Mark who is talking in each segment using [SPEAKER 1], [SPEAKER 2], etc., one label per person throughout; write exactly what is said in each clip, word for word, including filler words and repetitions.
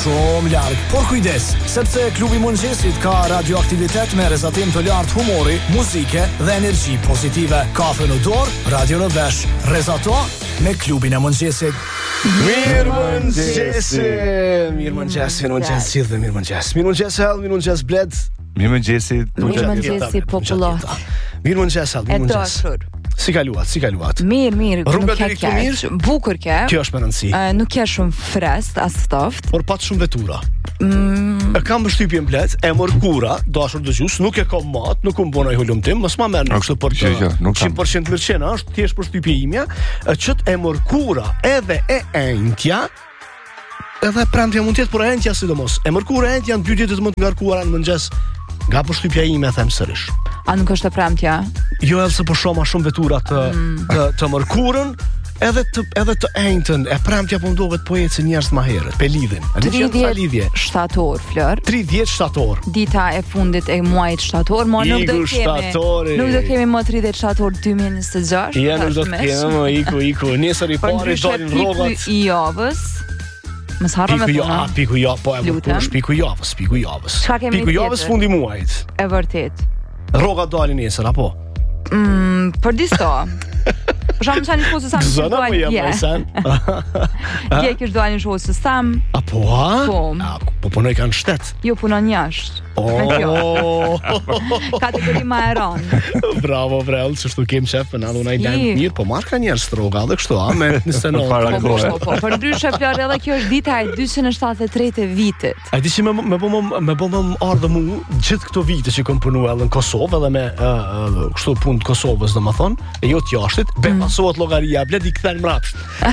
[SPEAKER 1] shumë larg. Por kujdes, sepse klubi i mëngjesit ka radioaktivitet me rrezatim të lartë humori, muzike dhe energji pozitive. Kafe në dorë, radio në vesh. Rrezato me klubin e mëngjesit.
[SPEAKER 2] Mirëmëngjes. Mirëmëngjes, mirëmëngjes, gjithë mirëmëngjes. Mirëmëngjes, Hell, mirëmëngjes, Bled.
[SPEAKER 3] Mirëmëngjes.
[SPEAKER 4] Mirëmëngjes popullor.
[SPEAKER 2] Mirëmëngjes, Hell,
[SPEAKER 4] E
[SPEAKER 2] mirëmëngjes.
[SPEAKER 4] dashur.
[SPEAKER 2] Si kaluat, si kaluat?
[SPEAKER 4] Mirë, mirë,
[SPEAKER 2] Rruga
[SPEAKER 4] nuk ke
[SPEAKER 2] deri këtu mirë?
[SPEAKER 4] keq. Bukur ke.
[SPEAKER 2] Kjo është me rëndësi.
[SPEAKER 4] Uh, nuk ke shumë frest, as ftoft.
[SPEAKER 2] Por pat shumë vetura.
[SPEAKER 4] Mm,
[SPEAKER 2] E kam përshtypjen Bled, e mërkura, dashur dëgjues, nuk e kam mat, nuk um bona i hulumtim, mos ma merr në kështu për
[SPEAKER 3] Jo, jo, nuk kam.
[SPEAKER 2] cent për cent mirëqenia, është thjesht përshtypje imja, e qët e mërkura edhe e entja, edhe premtja mund tjetë, por e entja sidomos. E mërkura e entja në dy ditët më të ngarkuara në mëngjes, nga përshtypja ime them sërish.
[SPEAKER 4] a nuk është e premtja?
[SPEAKER 2] Jo edhe se po shoh ma shumë vetura të
[SPEAKER 4] Mm.
[SPEAKER 2] të, të mërkurën, edhe të edhe të entën, e premtja po ndohet po ecën njerëz më herët, pe lidhin. A di që ka lidhje?
[SPEAKER 4] shtator, Flor.
[SPEAKER 2] tridhjetë shtator.
[SPEAKER 4] Dita e fundit e muajit shtator, mo nuk do
[SPEAKER 2] Iku
[SPEAKER 4] kemi.
[SPEAKER 2] shtatori.
[SPEAKER 4] Nuk do kemi më tridhjetë shtator dy mijë e njëzet e gjashtë.
[SPEAKER 2] Ja, nuk do të kemi, më iku, iku. Nesër i
[SPEAKER 4] Por
[SPEAKER 2] pari
[SPEAKER 4] ndryshe
[SPEAKER 2] dalin
[SPEAKER 4] piku
[SPEAKER 2] rrogat.
[SPEAKER 4] i javës. Mos harro me
[SPEAKER 2] Piku jo,
[SPEAKER 4] puna.
[SPEAKER 2] a, piku jo, po e
[SPEAKER 4] Lutem.
[SPEAKER 2] vërtet, piku javës, piku javës.
[SPEAKER 4] Çka kemi
[SPEAKER 2] Piku javës
[SPEAKER 4] tjetër?
[SPEAKER 2] fundi muajit.
[SPEAKER 4] E vërtet.
[SPEAKER 2] Rrogat dalin nesër, apo?
[SPEAKER 4] Mm, për disto. Për shkak të shkosës sa më
[SPEAKER 2] Zona po jam
[SPEAKER 4] dje.
[SPEAKER 2] sen.
[SPEAKER 4] Dje kish dalin shkosës sam,
[SPEAKER 2] Apo ha?
[SPEAKER 4] Po.
[SPEAKER 2] A, po punoj kanë shtet.
[SPEAKER 4] jo punon jashtë. Me kjo.
[SPEAKER 2] Oh,
[SPEAKER 4] Kategori ma e rënë.
[SPEAKER 2] bravo vrell, çështu kem shef për nallë unaj lajm
[SPEAKER 4] Si.
[SPEAKER 2] mirë, po marr ka njerëz rroga edhe kështu, a me njëzet e nëntë.
[SPEAKER 3] Para
[SPEAKER 4] Po, po,
[SPEAKER 3] kohë.
[SPEAKER 4] po, po. Për ndryshe Flori, edhe kjo është dita e dyqind e shtatëdhjetë e tretë e vitit.
[SPEAKER 2] A di që me me bë më me bë më ardhë mu gjithë këto vite që kam punuar edhe në Kosovë edhe me uh, uh, kështu punë të Kosovës domethënë, e jo të jashtit, be
[SPEAKER 4] Mm.
[SPEAKER 2] pasohet llogaria, bled i kthen mrapsht.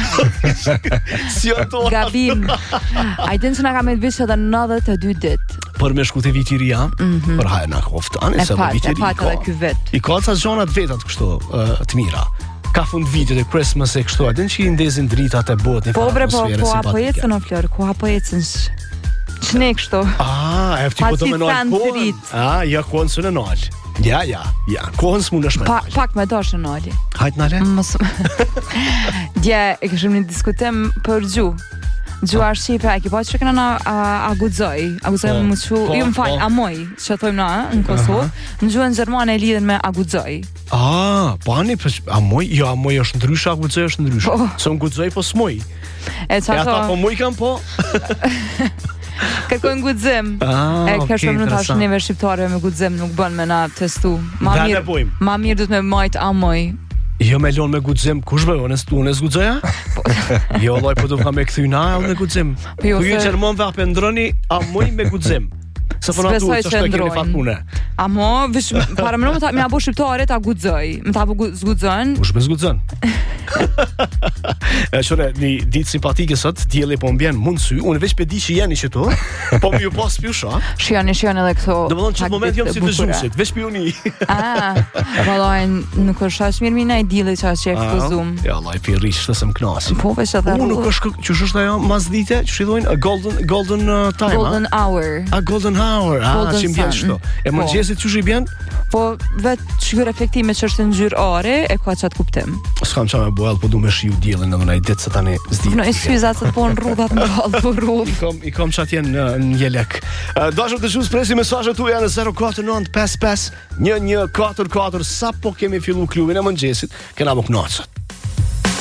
[SPEAKER 2] Si ato.
[SPEAKER 4] Gabim. Ai din se na ka me të vishë edhe nëntëdhjetë e dy ditë.
[SPEAKER 2] Për me shku te viti i ri, a? Për hajë na koftë, ani
[SPEAKER 4] E
[SPEAKER 2] se
[SPEAKER 4] pat,
[SPEAKER 2] viti i
[SPEAKER 4] e
[SPEAKER 2] ri.
[SPEAKER 4] pat
[SPEAKER 2] ka.
[SPEAKER 4] edhe ky vet.
[SPEAKER 2] I ka ca zona të vetat kështu, uh, të mira. Ka fund vitit e Christmas e kështu, a din që i ndezin dritat e bot një
[SPEAKER 4] Po bre, po,
[SPEAKER 2] atmosfere
[SPEAKER 4] po apo
[SPEAKER 2] simpatike.
[SPEAKER 4] ecën o Flor, ku apo ecën? sh- Ç'ne kështu?
[SPEAKER 2] Ah, e ti
[SPEAKER 4] Pa
[SPEAKER 2] po do
[SPEAKER 4] si
[SPEAKER 2] me nojë
[SPEAKER 4] fan
[SPEAKER 2] kohën.
[SPEAKER 4] drit.
[SPEAKER 2] Ah, ja kohën së në nalë. Ja, ja, ja, kohën së mund është me
[SPEAKER 4] Pa,
[SPEAKER 2] nalë.
[SPEAKER 4] pak me doshë nali.
[SPEAKER 2] Hajt nale?
[SPEAKER 4] Mos. Dje e kishim një diskutim për gjuhë. Gjuha shqipe, e ki po që këna na a, a guxoj, a guxoj
[SPEAKER 2] Po,
[SPEAKER 4] më që,
[SPEAKER 2] po,
[SPEAKER 4] ju më fal,
[SPEAKER 2] po.
[SPEAKER 4] a moj, që thojmë na në Kosovë, në gjuhën gjermane e lidhen me a guxoj.
[SPEAKER 2] Ah, po ani, po, a moj, jo, a moj është ndryshe, a guxoj është ndryshe.
[SPEAKER 4] Po.
[SPEAKER 2] Se unë guxoj, po s'moj.
[SPEAKER 4] E
[SPEAKER 2] E ata po
[SPEAKER 4] çato,
[SPEAKER 2] moj kam po.
[SPEAKER 4] kërkojnë guxim.
[SPEAKER 2] Ah,
[SPEAKER 4] E
[SPEAKER 2] okay,
[SPEAKER 4] ke shumë në tash
[SPEAKER 2] interesant.
[SPEAKER 4] neve shqiptarëve me guxim nuk bën me na testu. Ma
[SPEAKER 2] Dhe ne
[SPEAKER 4] mirë,
[SPEAKER 2] bojmë.
[SPEAKER 4] ma mirë du të me majt a moj.
[SPEAKER 2] Jo me lon me guxim, kush bëj, unë unë s'guxoja? Jo, lloj po do të kam me kthy na edhe me guxim.
[SPEAKER 4] Po jo,
[SPEAKER 2] Po ju
[SPEAKER 4] se-
[SPEAKER 2] gjermanëve apo ndroni a moj me guxim. Se po na
[SPEAKER 4] S'besoj
[SPEAKER 2] duhet
[SPEAKER 4] se
[SPEAKER 2] të shkojë keni
[SPEAKER 4] ndrojnë.
[SPEAKER 2] fat pune.
[SPEAKER 4] A mo, vish, para më në më ta, me abo shqiptarit a guxoj. Me ta abo gu- zguxojnë.
[SPEAKER 2] Kush me zguxon? E shore, një ditë simpatike sot, dielli po mbjen mund sy, unë veç pe di që jeni që tu, po më ju pas pjush, a?
[SPEAKER 4] Shijani, shijani edhe këto.
[SPEAKER 2] Do më thonë që në moment jam si
[SPEAKER 4] bukura.
[SPEAKER 2] dëgjuesit, veç pi uni.
[SPEAKER 4] Ah, vallaj, nuk është as mirë mina i dilli që është që e zoom.
[SPEAKER 2] Ja, Allah, i pi rish, të se më knasi.
[SPEAKER 4] Po veç edhe
[SPEAKER 2] Unë nuk është, që është ajo mazdite, që shi dhojnë, a golden, golden uh, time,
[SPEAKER 4] Golden
[SPEAKER 2] a?
[SPEAKER 4] hour.
[SPEAKER 2] A golden hour, a,
[SPEAKER 4] Golden
[SPEAKER 2] që mbjen
[SPEAKER 4] sun.
[SPEAKER 2] shto. E
[SPEAKER 4] Po.
[SPEAKER 2] mëngjesit që shi bjen?
[SPEAKER 4] Po vetë çka reflektime që është ngjyrë ore e ka çat kuptim.
[SPEAKER 2] S'kam qa me boell, po du me shiu diellin edhe në i ditë se tani zdi.
[SPEAKER 4] Në syza se po në rrudhat në ballë po
[SPEAKER 2] I
[SPEAKER 4] rrudh.
[SPEAKER 2] kom, i kom që atje në, në jelek. Uh, Dashur të shumë spresi mesazhet tuaja në zero katër nëntë pesë pesë një një katër katër sa po kemi fillu klubin e mëngjesit, kena më knaqët.